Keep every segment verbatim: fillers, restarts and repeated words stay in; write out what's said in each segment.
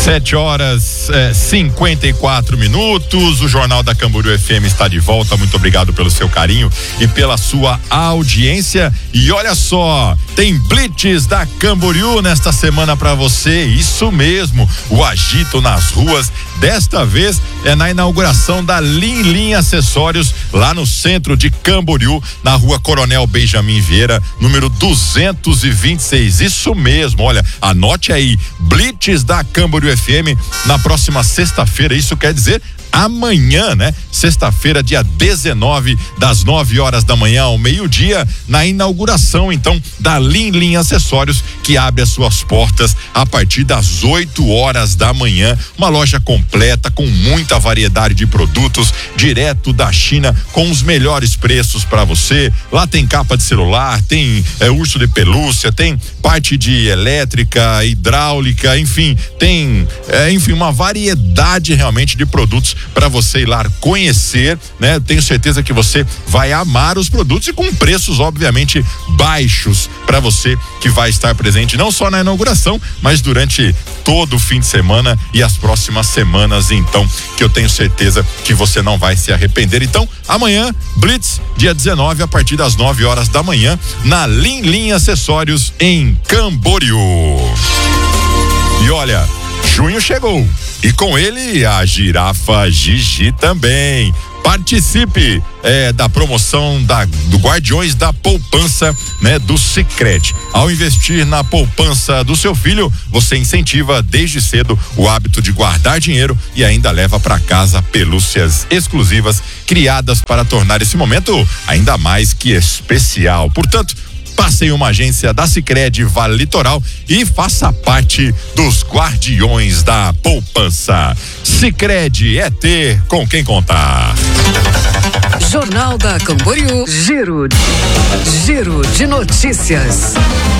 Sete horas, é, cinquenta e quatro minutos. O Jornal da Camboriú F M está de volta. Muito obrigado pelo seu carinho e pela sua audiência. E olha só, tem Blitz da Camboriú nesta semana para você. Isso mesmo, o agito nas ruas. Desta vez é na inauguração da Lin Lin Acessórios, lá no centro de Camboriú, na rua Coronel Benjamin Vieira, número duzentos e vinte e seis. Isso mesmo, olha, anote aí, Blitz da Camboriú F M na próxima sexta-feira. Isso quer dizer amanhã, né? Sexta-feira, dia dezenove, das nove horas da manhã ao meio-dia, na inauguração, então, da Lin Lin Acessórios, que abre as suas portas a partir das oito horas da manhã. Uma loja completa, com muita variedade de produtos, direto da China, com os melhores preços para você. Lá tem capa de celular, tem é, urso de pelúcia, tem parte de elétrica, hidráulica, enfim, tem, é, enfim, uma variedade realmente de produtos para você ir lá conhecer, né? Tenho certeza que você vai amar os produtos e com preços obviamente baixos para você que vai estar presente não só na inauguração, mas durante todo o fim de semana e as próximas semanas, então, que eu tenho certeza que você não vai se arrepender. Então, amanhã, Blitz, dia dezenove, a partir das nove horas da manhã, na Lin Lin Acessórios em Camboriú. E olha, junho chegou e com ele a girafa Gigi também. Participe é, da promoção da, do Guardiões da Poupança, né, do Sicredi. Ao investir na poupança do seu filho, você incentiva desde cedo o hábito de guardar dinheiro e ainda leva para casa pelúcias exclusivas criadas para tornar esse momento ainda mais que especial. Portanto, passe em uma agência da Sicredi Vale Litoral e faça parte dos Guardiões da Poupança. Sicredi é ter com quem contar. Jornal da Camboriú, Giro, Giro de Notícias.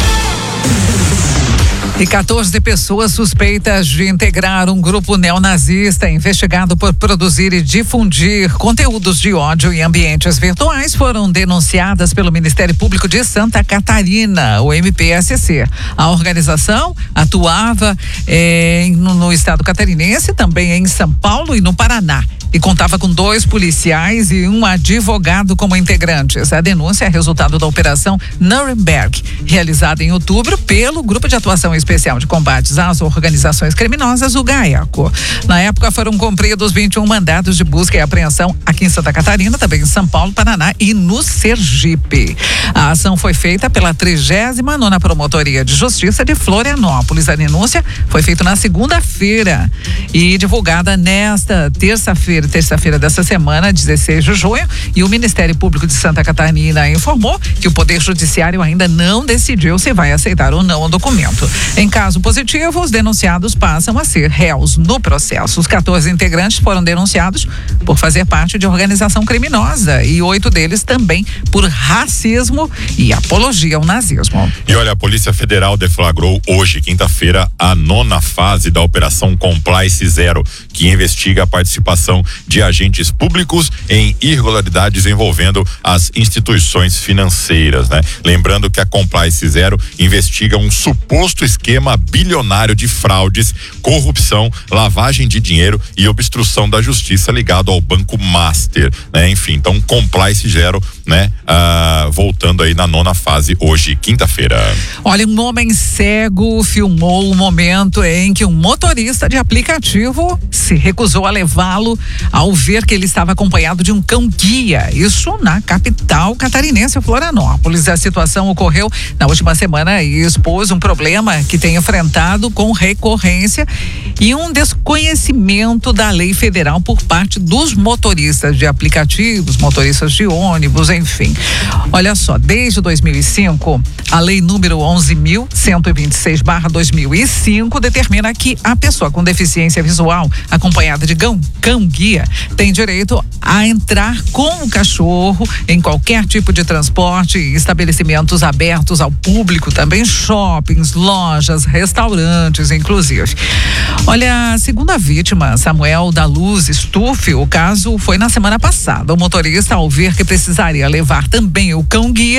E quatorze pessoas suspeitas de integrar um grupo neonazista investigado por produzir e difundir conteúdos de ódio em ambientes virtuais foram denunciadas pelo Ministério Público de Santa Catarina, o M P S C. A organização atuava eh, no, no estado catarinense, também em São Paulo e no Paraná. E contava com dois policiais e um advogado como integrantes. A denúncia é resultado da Operação Nuremberg, realizada em outubro pelo Grupo de Atuação Especial de Combates às Organizações Criminosas, o GAECO. Na época foram cumpridos vinte e um mandados de busca e apreensão aqui em Santa Catarina, também em São Paulo, Paraná e no Sergipe. A ação foi feita pela trigésima nona Promotoria de Justiça de Florianópolis. A denúncia foi feita na segunda-feira e divulgada nesta terça-feira, terça-feira dessa semana, dezesseis de junho, e o Ministério Público de Santa Catarina informou que o Poder Judiciário ainda não decidiu se vai aceitar ou não o documento. Em caso positivo, os denunciados passam a ser réus no processo. Os quatorze integrantes foram denunciados por fazer parte de organização criminosa e oito deles também por racismo e apologia ao nazismo. E olha, a Polícia Federal deflagrou hoje, quinta-feira, a nona fase da Operação Compliance Zero, que investiga a participação de agentes públicos em irregularidades envolvendo as instituições financeiras, né? Lembrando que a Compliance Zero investiga um suposto esquema bilionário de fraudes, corrupção, lavagem de dinheiro e obstrução da justiça ligado ao Banco Master, né? Enfim, então Compliance Zero, né? Ah, voltando aí na nona fase hoje, quinta-feira. Olha, um homem cego filmou o momento em que um motorista de aplicativo se recusou a levá-lo ao ver que ele estava acompanhado de um cão-guia. Isso na capital catarinense, Florianópolis. A situação ocorreu na última semana e expôs um problema que tem enfrentado com recorrência e um desconhecimento da lei federal por parte dos motoristas de aplicativos, motoristas de ônibus, enfim. Olha só, desde dois mil e cinco, a lei número onze mil cento e vinte e seis barra dois mil e cinco determina que a pessoa com deficiência visual acompanhada de cão, cão-guia tem direito a entrar com o cachorro em qualquer tipo de transporte e estabelecimentos abertos ao público, também shoppings, lojas, restaurantes, inclusive. Olha, segundo a vítima, Samuel da Luz Stuff, o caso foi na semana passada. O motorista, ao ver que precisaria levar também o cão-guia,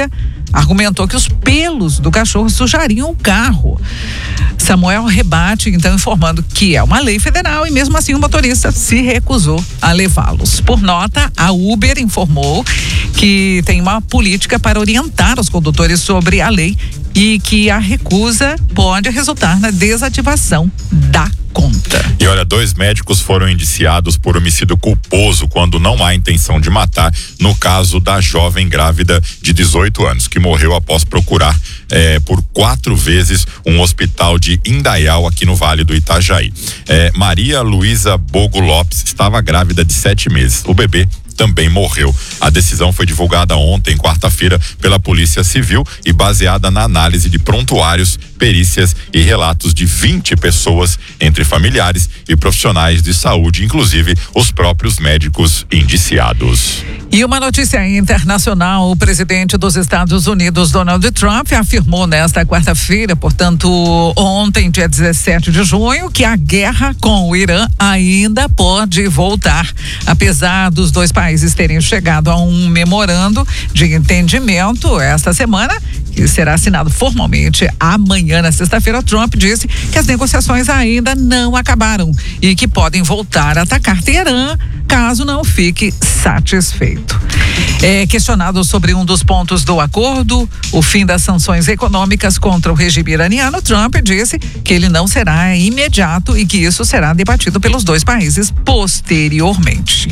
argumentou que os pelos do cachorro sujariam o carro. Samuel rebate, então, informando que é uma lei federal e mesmo assim o motorista se recusou a levá-los. Por nota, a Uber informou que tem uma política para orientar os condutores sobre a lei e que a recusa pode resultar na desativação da conta. E olha, dois médicos foram indiciados por homicídio culposo quando não há intenção de matar, no caso da jovem grávida de dezoito anos, que morreu após procurar eh, por quatro vezes um hospital de Indaial, aqui no Vale do Itajaí. Eh, Maria Luísa Bogo Lopes estava grávida de sete meses. O bebê também morreu. A decisão foi divulgada ontem, quarta-feira, pela Polícia Civil e baseada na análise de prontuários, perícias e relatos de vinte pessoas, entre familiares e profissionais de saúde, inclusive os próprios médicos indiciados. E uma notícia internacional: o presidente dos Estados Unidos, Donald Trump, afirmou nesta quarta-feira, portanto ontem, dia dezessete de junho, que a guerra com o Irã ainda pode voltar, apesar dos dois países terem chegado a um memorando de entendimento esta semana, que será assinado formalmente amanhã, na sexta-feira. Trump disse que as negociações ainda não acabaram e que podem voltar a atacar Teherã caso não fique satisfeito. É, questionado sobre um dos pontos do acordo, o fim das sanções econômicas contra o regime iraniano, Trump disse que ele não será imediato e que isso será debatido pelos dois países posteriormente.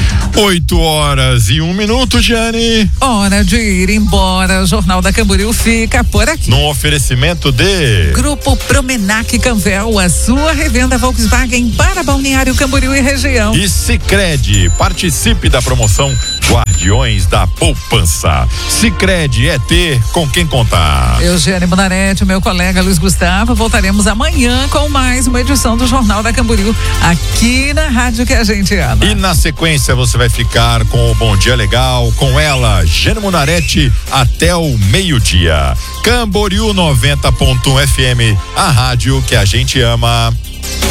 Oito horas e um minuto, Giane. Hora de ir embora. O Jornal da Camboriú fica por aqui. No oferecimento de Grupo Promenac Canvel, a sua revenda Volkswagen para Balneário Camboriú e região. E Sicredi, participe da promoção Guardiões da Poupança. Sicredi é ter com quem contar. Eugênio Bonarete, meu colega Luiz Gustavo, voltaremos amanhã com mais uma edição do Jornal da Camboriú, aqui na rádio que a gente ama. E na sequência você vai ficar com o Bom Dia Legal, com ela, Gênio Munarete, até o meio-dia. Camboriú noventa ponto um F M, a rádio que a gente ama.